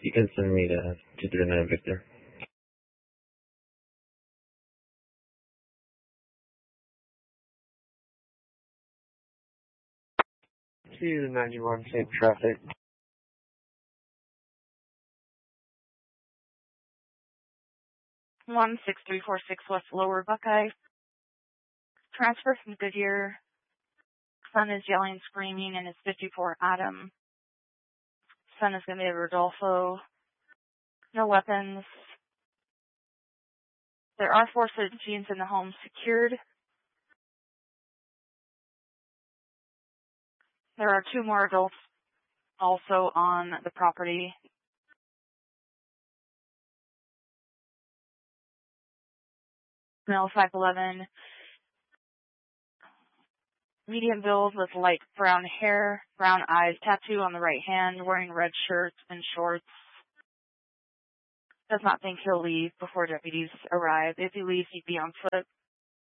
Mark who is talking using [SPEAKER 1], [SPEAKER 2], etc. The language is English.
[SPEAKER 1] You can send me to 239 Victor.
[SPEAKER 2] To 91, same traffic.
[SPEAKER 3] 16346 West Lower Buckeye. Transfer from Goodyear. Son is yelling, screaming, and it's 54 Adam. Son is going to be Rodolfo. No weapons. There are 4 citizens in the home secured. There are 2 more adults also on the property. Male 5'11", medium build with light brown hair, brown eyes, tattoo on the right hand, wearing red shirts and shorts. Does not think he'll leave before deputies arrive. If he leaves, he'd be on foot.